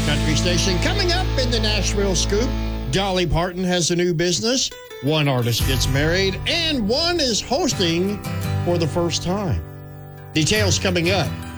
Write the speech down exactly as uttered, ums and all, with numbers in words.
country station. Coming up in the Nashville Scoop, Dolly Parton has a new business, one artist gets married, and one is hosting for the first time. Details coming up